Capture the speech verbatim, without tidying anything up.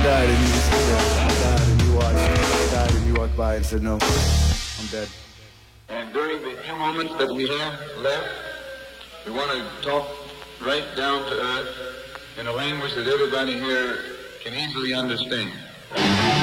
died and you just stood there. I died and you watched. I died and you walked by and said, no, I'm dead. And during the few moments that we have left, we want to talk right down to earth in a language that everybody here can easily understand.